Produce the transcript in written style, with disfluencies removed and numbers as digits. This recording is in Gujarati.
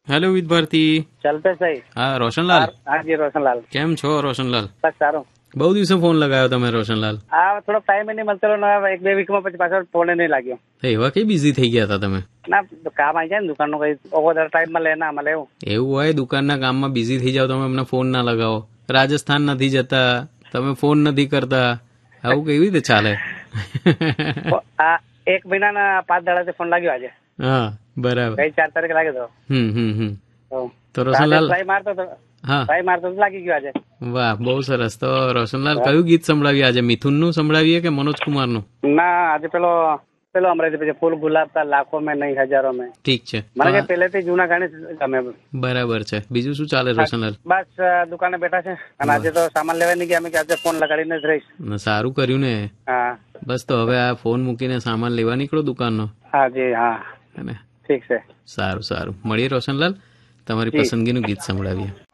હેલો વિદ ભારતી. ચલતેશભાઈ. હા રોશનલાલ. હા જી રોશનલાલ. કેમ છો રોશનલાલ? બસ સારું. બહુ દિવસે ફોન લગાવ્યો તમે રોશનલાલ. આ થોડો ટાઈમ નહીં મળતો એક બે વીકમાં પછી પાછો ફોન નહીં લાગ્યો. એવા કઈ બિઝી થઈ ગયા હતા તમે? ના કામ આવી જાય ને દુકાનનું કઈ વધારે ટાઈમ મળે ના મળે એવું. એવું હોય દુકાનના કામમાં બિઝી થઈ જાવ તમે અમને ફોન ના લગાવો. રાજસ્થાન નથી જતા તમે ફોન નથી કરતા આવું કેવી રીતે ચાલે? આ 1 મહિનાના 5 દાડાથી ફોન લાગ્યો આજે. હા બરાબર. કઈ 4 તારીખે લાગ્યો હતો. તો રોશનલાલ ટ્રાય મારતો તો. હા ટ્રાય મારતો તો લાગી ગયો આજે. વાહ બહુ સરસ. તો રોશનલાલ કયું ગીત સંભળાવીએ આજે? મિથુન નું સંભળાવીએ કે મનોજ કુમાર નું? ના આજે પેલો અમરેજી પછી ફૂલ ગુલાબ તા લાખો મેં નહીં હજારો મેં. ઠીક છે. મને કે પહેલેથી જૂના ગાણી ગમે. બરાબર છે. બીજું શું ચાલે રોશનલાલ? બસ દુકાને બેઠા છે અને આજે તો સામાન લેવા નહીં ગયા અમે કે આજે ફોન લગાડીને જ રહીશ. સારું કર્યું ને. હા બસ તો હવે આ ફોન મૂકીને સામાન લેવા નીકળો દુકાનનો. હા જી હા ઠીક છે. સારું સારું મળીએ રોશનલાલ. તમારી પસંદગીનું ગીત સંભળાવીએ.